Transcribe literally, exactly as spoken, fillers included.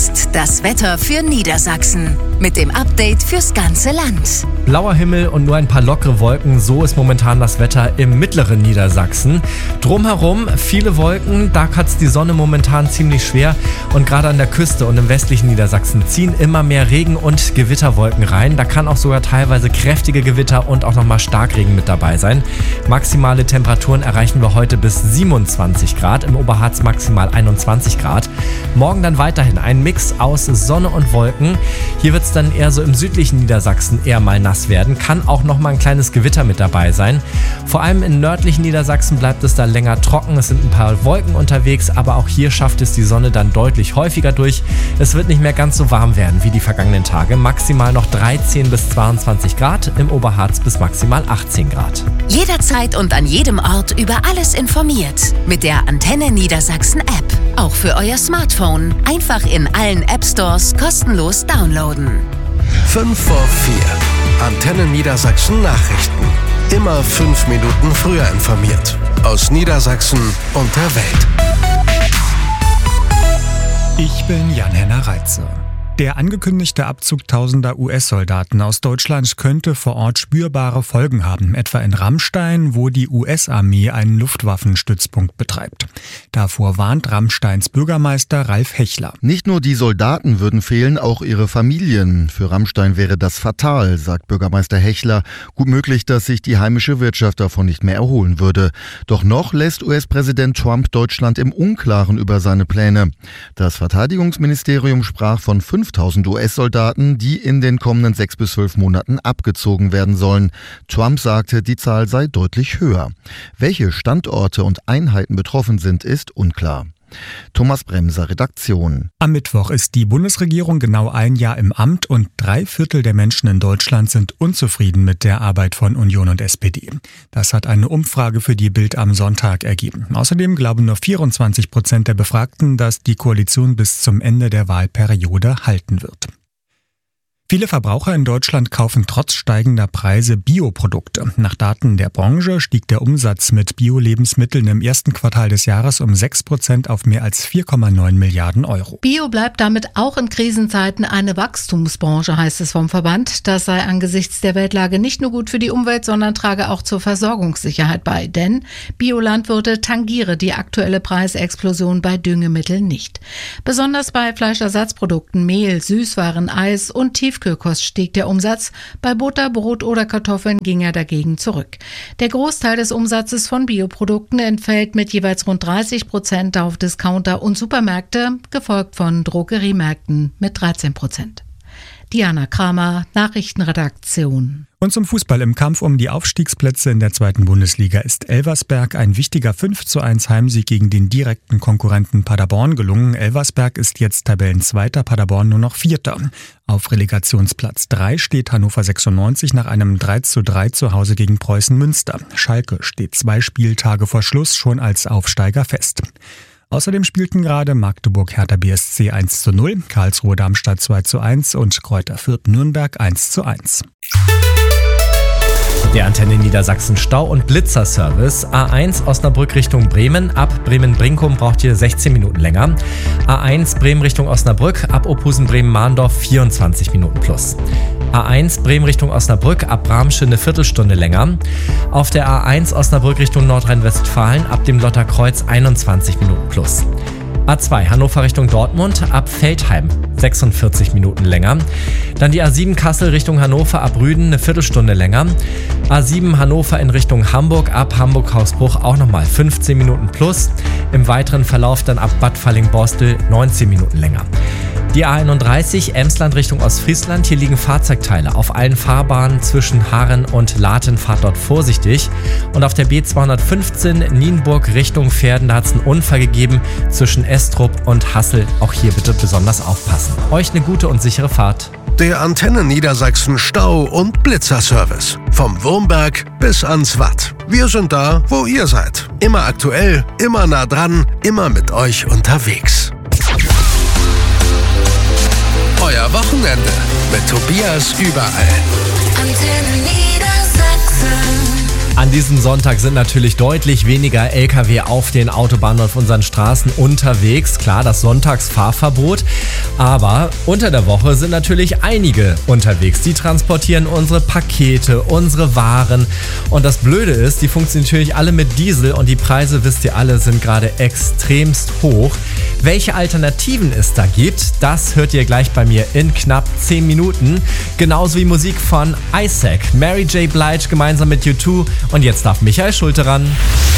Jetzt das Wetter für Niedersachsen mit dem Update fürs ganze Land. Blauer Himmel und nur ein paar lockere Wolken, so ist momentan das Wetter im mittleren Niedersachsen. Drumherum viele Wolken, da hat es die Sonne momentan ziemlich schwer und gerade an der Küste und im westlichen Niedersachsen ziehen immer mehr Regen- und Gewitterwolken rein. Da kann auch sogar teilweise kräftige Gewitter und auch nochmal Starkregen mit dabei sein. Maximale Temperaturen erreichen wir heute bis siebenundzwanzig Grad, im Oberharz maximal einundzwanzig Grad. Morgen dann weiterhin ein Mix aus Sonne und Wolken. Hier wird es dann eher so im südlichen Niedersachsen eher mal nass werden. Kann auch noch mal ein kleines Gewitter mit dabei sein. Vor allem im nördlichen Niedersachsen bleibt es da länger trocken. Es sind ein paar Wolken unterwegs, aber auch hier schafft es die Sonne dann deutlich häufiger durch. Es wird nicht mehr ganz so warm werden wie die vergangenen Tage. Maximal noch dreizehn bis zweiundzwanzig Grad, im Oberharz bis maximal achtzehn Grad. Jederzeit und an jedem Ort über alles informiert. Mit der Antenne Niedersachsen App. Auch für euer Smartphone. Einfach in allen App Stores kostenlos downloaden. fünf vor vier. Antenne Niedersachsen Nachrichten. Immer fünf Minuten früher informiert. Aus Niedersachsen und der Welt. Ich bin Jan-Henner Reitze. Der angekündigte Abzug tausender U S-Soldaten aus Deutschland könnte vor Ort spürbare Folgen haben, etwa in Ramstein, wo die U S-Armee einen Luftwaffenstützpunkt betreibt. Davor warnt Ramsteins Bürgermeister Ralf Hechler. Nicht nur die Soldaten würden fehlen, auch ihre Familien. Für Ramstein wäre das fatal, sagt Bürgermeister Hechler. Gut möglich, dass sich die heimische Wirtschaft davon nicht mehr erholen würde. Doch noch lässt U S-Präsident Trump Deutschland im Unklaren über seine Pläne. Das Verteidigungsministerium sprach von fünftausend U S-Soldaten, die in den kommenden sechs bis zwölf Monaten abgezogen werden sollen. Trump sagte, die Zahl sei deutlich höher. Welche Standorte und Einheiten betroffen sind, ist unklar. Thomas Bremser, Redaktion. Am Mittwoch ist die Bundesregierung genau ein Jahr im Amt und drei Viertel der Menschen in Deutschland sind unzufrieden mit der Arbeit von Union und S P D. Das hat eine Umfrage für die Bild am Sonntag ergeben. Außerdem glauben nur vierundzwanzig Prozent der Befragten, dass die Koalition bis zum Ende der Wahlperiode halten wird. Viele Verbraucher in Deutschland kaufen trotz steigender Preise Bioprodukte. Nach Daten der Branche stieg der Umsatz mit Bio-Lebensmitteln im ersten Quartal des Jahres um sechs Prozent auf mehr als vier Komma neun Milliarden Euro. Bio bleibt damit auch in Krisenzeiten eine Wachstumsbranche, heißt es vom Verband. Das sei angesichts der Weltlage nicht nur gut für die Umwelt, sondern trage auch zur Versorgungssicherheit bei. Denn Biolandwirte tangiere die aktuelle Preisexplosion bei Düngemitteln nicht. Besonders bei Fleischersatzprodukten, Mehl, Süßwaren, Eis und Tiefkühlkost stieg der Umsatz. Bei Butter, Brot oder Kartoffeln ging er dagegen zurück. Der Großteil des Umsatzes von Bioprodukten entfällt mit jeweils rund dreißig Prozent auf Discounter und Supermärkte, gefolgt von Drogeriemärkten mit dreizehn Prozent. Diana Kramer, Nachrichtenredaktion. Und zum Fußball im Kampf um die Aufstiegsplätze in der zweiten Bundesliga ist Elversberg ein wichtiger fünf zu eins Heimsieg gegen den direkten Konkurrenten Paderborn gelungen. Elversberg ist jetzt Tabellenzweiter, Paderborn nur noch Vierter. Auf Relegationsplatz drei steht Hannover sechsundneunzig nach einem drei zu drei zu Hause gegen Preußen Münster. Schalke steht zwei Spieltage vor Schluss schon als Aufsteiger fest. Außerdem spielten gerade Magdeburg Hertha B S C eins zu null, Karlsruhe Darmstadt zwei zu eins und Kräuter Fürth Nürnberg eins zu eins. Der Antenne Niedersachsen Stau- und Blitzerservice. A eins Osnabrück Richtung Bremen. Ab Bremen-Brinkum braucht ihr sechzehn Minuten länger. A eins Bremen Richtung Osnabrück. Ab Ophusen Bremen-Mahndorf vierundzwanzig Minuten plus. A eins Bremen Richtung Osnabrück. Ab Bramsche eine Viertelstunde länger. Auf der A eins Osnabrück Richtung Nordrhein-Westfalen. Ab dem Lotterkreuz einundzwanzig Minuten plus. A zwei Hannover Richtung Dortmund, ab Veltheim sechsundvierzig Minuten länger. Dann die A sieben Kassel Richtung Hannover, ab Rüden eine Viertelstunde länger. A sieben Hannover in Richtung Hamburg, ab Hamburg-Hausbruch auch nochmal fünfzehn Minuten plus. Im weiteren Verlauf dann ab Bad Falling-Borstel neunzehn Minuten länger. Die A einunddreißig Emsland Richtung Ostfriesland, hier liegen Fahrzeugteile auf allen Fahrbahnen zwischen Haaren und Laten, fahrt dort vorsichtig. Und auf der B zweihundertfünfzehn Nienburg Richtung Verden, da hat es einen Unfall gegeben zwischen Estrup und Hassel. Auch hier bitte besonders aufpassen. Euch eine gute und sichere Fahrt. Der Antenne Niedersachsen Stau- und Blitzerservice. Vom Wurmberg bis ans Watt. Wir sind da, wo ihr seid. Immer aktuell, immer nah dran, immer mit euch unterwegs. Euer Wochenende mit Tobias überall. Antenne Niedersachsen. An diesem Sonntag sind natürlich deutlich weniger L K W auf den Autobahnen und auf unseren Straßen unterwegs. Klar, das Sonntagsfahrverbot. Aber unter der Woche sind natürlich einige unterwegs. Die transportieren unsere Pakete, unsere Waren. Und das Blöde ist, die funktionieren natürlich alle mit Diesel und die Preise, wisst ihr alle, sind gerade extremst hoch. Welche Alternativen es da gibt, das hört ihr gleich bei mir in knapp zehn Minuten. Genauso wie Musik von Isaac, Mary J. Blige gemeinsam mit U zwei. Und jetzt darf Michael Schulte ran.